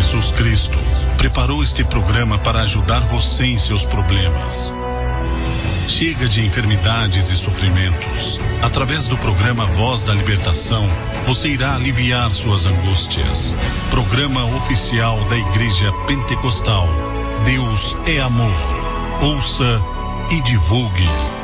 Jesus Cristo preparou este programa para ajudar você em seus problemas. Chega de enfermidades e sofrimentos. Através do programa Voz da Libertação, você irá aliviar suas angústias. Programa oficial da Igreja Pentecostal. Deus é amor. Ouça e divulgue.